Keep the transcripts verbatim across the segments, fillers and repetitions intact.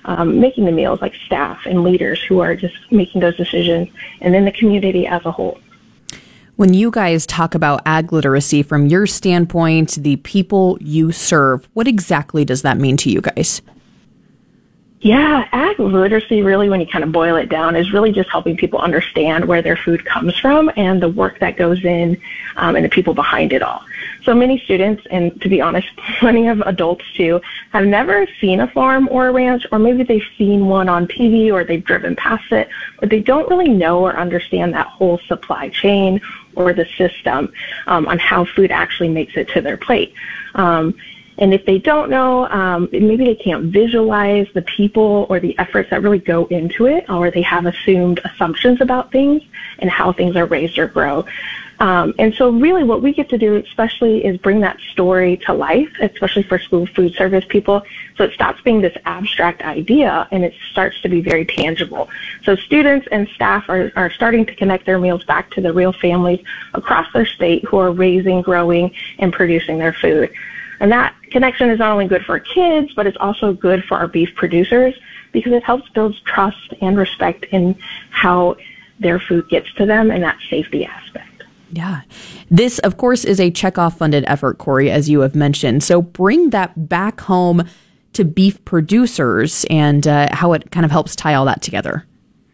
um, making the meals, like staff and leaders who are just making those decisions, and then the community as a whole. When you guys talk about ag literacy from your standpoint, the people you serve, what exactly does that mean to you guys? Yeah, ag literacy really, when you kind of boil it down, is really just helping people understand where their food comes from and the work that goes in um, and the people behind it all. So many students, and to be honest, plenty of adults too, have never seen a farm or a ranch, or maybe they've seen one on T V or they've driven past it, but they don't really know or understand that whole supply chain or the system um, on how food actually makes it to their plate. Um, And if they don't know, um, maybe they can't visualize the people or the efforts that really go into it, or they have assumed assumptions about things and how things are raised or grow. Um, and so really what we get to do especially is bring that story to life, especially for school food service people. So it stops being this abstract idea and it starts to be very tangible. So students and staff are, are starting to connect their meals back to the real families across their state who are raising, growing, and producing their food. And that connection is not only good for kids, but it's also good for our beef producers because it helps build trust and respect in how their food gets to them and that safety aspect. Yeah. This, of course, is a Checkoff funded effort, Corey, as you have mentioned. So bring that back home to beef producers and uh, how it kind of helps tie all that together.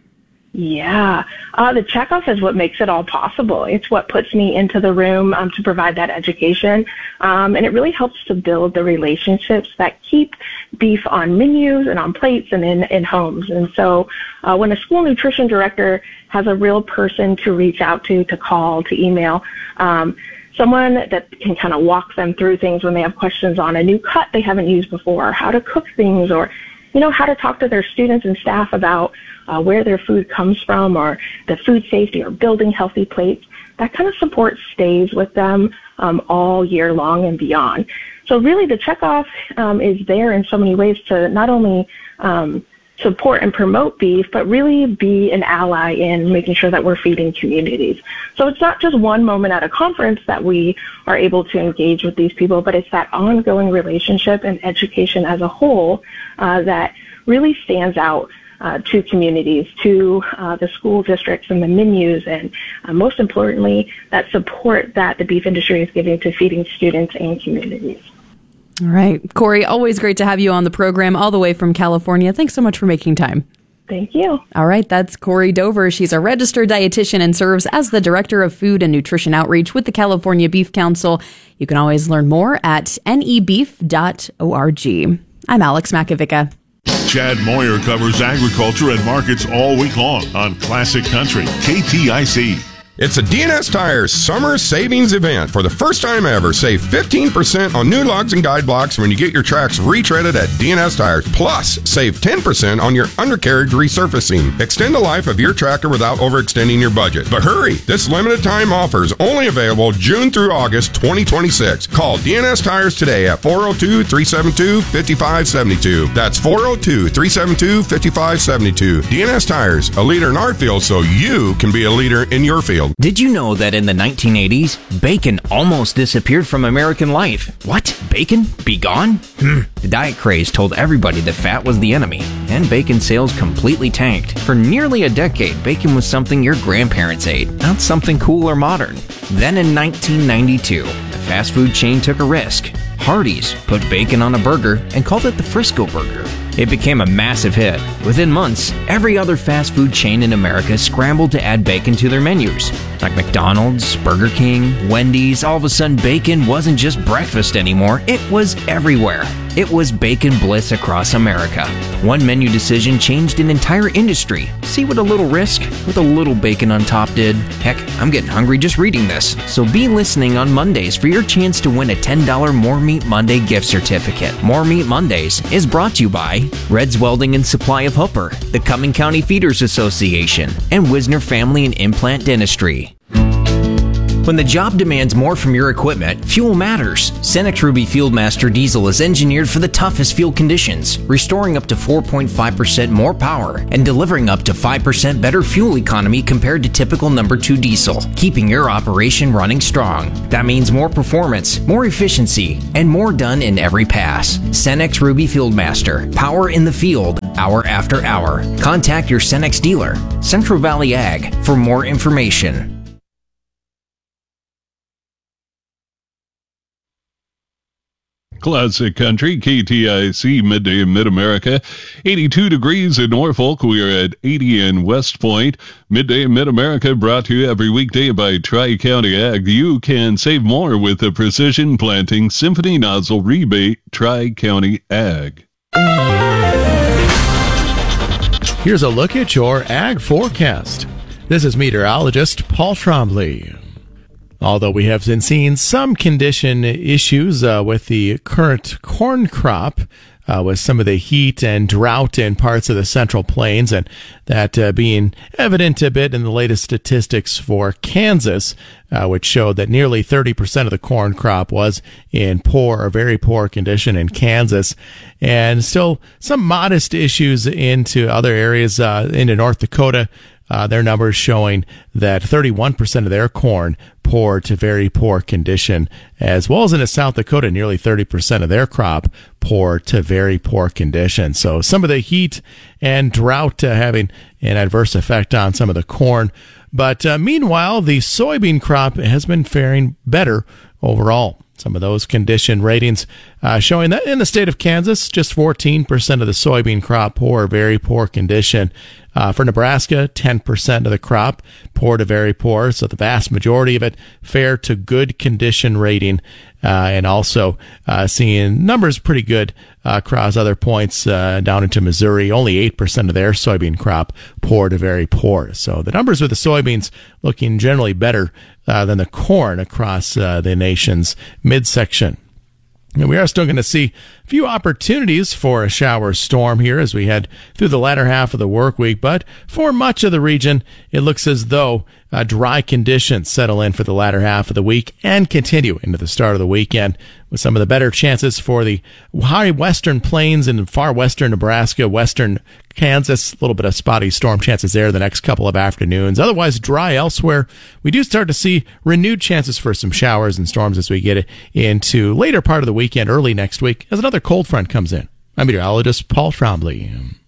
Yeah, uh, the Checkoff is what makes it all possible. It's what puts me into the room um, to provide that education, um, and it really helps to build the relationships that keep beef on menus and on plates and in, in homes. And so uh, when a school nutrition director has a real person to reach out to, to call, to email, um, someone that can kind of walk them through things when they have questions on a new cut they haven't used before, how to cook things, or you know, how to talk to their students and staff about uh, where their food comes from, or the food safety, or building healthy plates. That kind of support stays with them um, all year long and beyond. So really the Checkoff um, is there in so many ways to not only um, support and promote beef, but really be an ally in making sure that we're feeding communities. So it's not just one moment at a conference that we are able to engage with these people, but it's that ongoing relationship and education as a whole uh, that really stands out uh, to communities, to uh, the school districts and the menus, and uh, most importantly, that support that the beef industry is giving to feeding students and communities. All right. Corey, always great to have you on the program all the way from California. Thanks so much for making time. Thank you. All right. That's Corey Dover. She's a registered dietitian and serves as the Director of Food and Nutrition Outreach with the California Beef Council. You can always learn more at N E beef dot org. I'm Alex Makovica. Chad Moyer covers agriculture and markets all week long on Classic Country, K T I C. It's a D N S Tires Summer Savings Event. For the first time ever, save fifteen percent on new lugs and guide blocks when you get your tracks retreaded at D N S Tires. Plus, save ten percent on your undercarriage resurfacing. Extend the life of your tractor without overextending your budget. But hurry! This limited time offer is only available June through August twenty twenty-six. Call D N S Tires today at four oh two, three seven two, five five seven two. That's four oh two, three seven two, five five seven two. D N S Tires, a leader in our field so you can be a leader in your field. Did you know that in the nineteen eighties, bacon almost disappeared from American life? What? Bacon? Be gone? Hmm. The diet craze told everybody that fat was the enemy, and bacon sales completely tanked. For nearly a decade, bacon was something your grandparents ate, not something cool or modern. Then in nineteen ninety-two, the fast food chain took a risk. Hardee's put bacon on a burger and called it the Frisco Burger. It became a massive hit. Within months, every other fast food chain in America scrambled to add bacon to their menus. Like McDonald's, Burger King, Wendy's, all of a sudden bacon wasn't just breakfast anymore, it was everywhere. It was bacon bliss across America. One menu decision changed an entire industry. See what a little risk with a little bacon on top did? Heck, I'm getting hungry just reading this. So be listening on Mondays for your chance to win a ten dollars More Meat Monday gift certificate. More Meat Mondays is brought to you by Red's Welding and Supply of Hooper, the Cumming County Feeders Association, and Wisner Family and Implant Dentistry. When the job demands more from your equipment, fuel matters. Cenex Ruby Fieldmaster Diesel is engineered for the toughest field conditions, restoring up to four point five percent more power and delivering up to five percent better fuel economy compared to typical number two diesel, keeping your operation running strong. That means more performance, more efficiency, and more done in every pass. Cenex Ruby Fieldmaster, power in the field, hour after hour. Contact your Cenex dealer, Central Valley Ag, for more information. Classic Country, K T I C, midday in Mid-America. eighty-two degrees in Norfolk. We are at eighty in West Point. Midday in Mid-America brought to you every weekday by Tri-County Ag. You can save more with the Precision Planting Symphony Nozzle Rebate, Tri-County Ag. Here's a look at your ag forecast. This is meteorologist Paul Trombley. Although we have been seeing some condition issues uh, with the current corn crop, uh, with some of the heat and drought in parts of the Central Plains, and that uh, being evident a bit in the latest statistics for Kansas, uh, which showed that nearly thirty percent of the corn crop was in poor or very poor condition in Kansas, and still some modest issues into other areas uh, into North Dakota. Uh, their numbers showing that thirty-one percent of their corn poor to very poor condition, as well as in South Dakota, nearly thirty percent of their crop poor to very poor condition. So some of the heat and drought uh, having an adverse effect on some of the corn. But uh, meanwhile, the soybean crop has been faring better overall. Some of those condition ratings uh, showing that in the state of Kansas, just fourteen percent of the soybean crop poor or very poor condition. Uh, for Nebraska, ten percent of the crop poor to very poor, so the vast majority of it fair to good condition rating. Uh, and also uh, seeing numbers pretty good uh, across other points uh, down into Missouri. Only eight percent of their soybean crop poor to very poor. So the numbers with the soybeans looking generally better uh, than the corn across uh, the nation's midsection. And we are still going to see a few opportunities for a shower storm here as we head through the latter half of the work week. But for much of the region, it looks as though uh, dry conditions settle in for the latter half of the week and continue into the start of the weekend, with some of the better chances for the high western plains and far western Nebraska, western Kansas. A little bit of spotty storm chances there the next couple of afternoons. Otherwise, dry elsewhere. We do start to see renewed chances for some showers and storms as we get into later part of the weekend, early next week, as another cold front comes in. I'm meteorologist Paul Trombley.